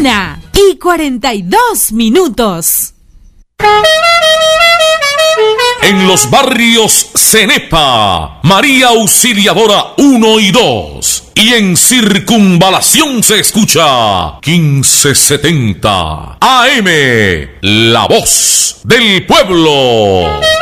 1:42. En los barrios Cenepa, María Auxiliadora 1 y 2. Y en Circunvalación se escucha 1570 AM, La Voz del Pueblo.